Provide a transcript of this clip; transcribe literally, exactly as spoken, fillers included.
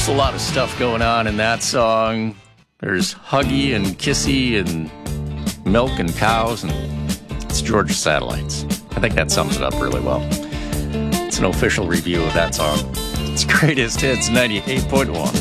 There's a lot of stuff going on in that song. There's huggy and kissy and milk and cows, and it's Georgia Satellites. I think that sums it up really well. It's an official review of that song. It's Greatest Hits ninety-eight point one.